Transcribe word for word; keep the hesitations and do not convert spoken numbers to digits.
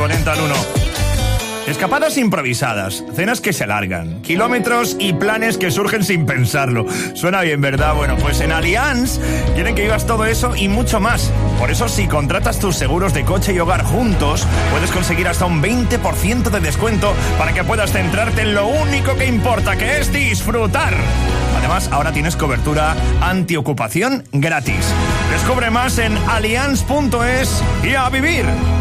cuarenta al uno. Escapadas improvisadas, cenas que se alargan, kilómetros y planes que surgen sin pensarlo. Suena bien, ¿verdad? Bueno, pues en Allianz quieren que vivas todo eso y mucho más. Por eso, si contratas tus seguros de coche y hogar juntos, puedes conseguir hasta un veinte por ciento de descuento para que puedas centrarte en lo único que importa, que es disfrutar. Además, ahora tienes cobertura antiocupación gratis. Descubre más en allianz punto es y a vivir.